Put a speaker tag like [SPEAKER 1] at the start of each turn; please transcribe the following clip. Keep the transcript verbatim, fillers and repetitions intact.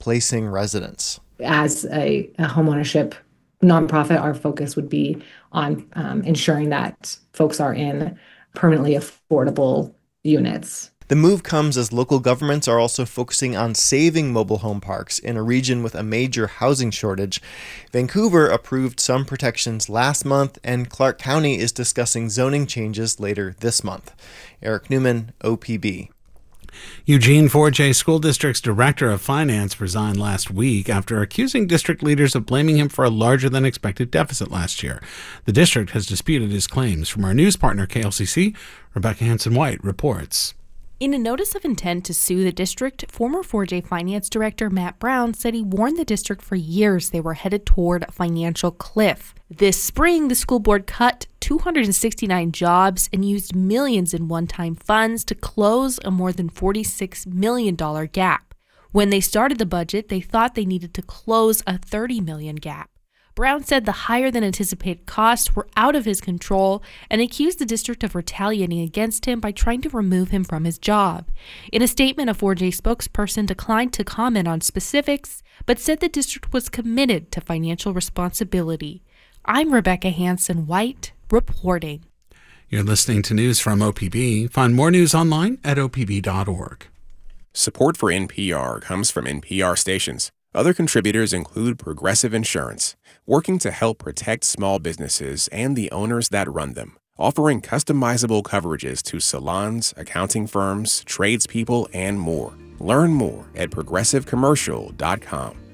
[SPEAKER 1] displacing residents.
[SPEAKER 2] As a, a homeownership nonprofit, our focus would be on um, ensuring that folks are in permanently affordable units.
[SPEAKER 1] The move comes as local governments are also focusing on saving mobile home parks in a region with a major housing shortage. Vancouver approved some protections last month, and Clark County is discussing zoning changes later this month. Eric Newman, O P B.
[SPEAKER 3] Eugene Forget School District's Director of Finance resigned last week after accusing district leaders of blaming him for a larger-than-expected deficit last year. The district has disputed his claims. From our news partner, K L C C, Rebecca Hanson-White reports.
[SPEAKER 4] In a notice of intent to sue the district, former Forget Finance Director Matt Brown said he warned the district for years they were headed toward a financial cliff. This spring, the school board cut two hundred sixty-nine jobs and used millions in one-time funds to close a more than forty-six million dollars gap. When they started the budget, they thought they needed to close a thirty million dollars gap. Brown said the higher-than-anticipated costs were out of his control and accused the district of retaliating against him by trying to remove him from his job. In a statement, a Forget spokesperson declined to comment on specifics, but said the district was committed to financial responsibility. I'm Rebecca Hanson-White, reporting.
[SPEAKER 3] You're listening to news from O P B. Find more news online at O P B dot org.
[SPEAKER 5] Support for N P R comes from N P R stations. Other contributors include Progressive Insurance, working to help protect small businesses and the owners that run them, offering customizable coverages to salons, accounting firms, tradespeople, and more. Learn more at progressive commercial dot com.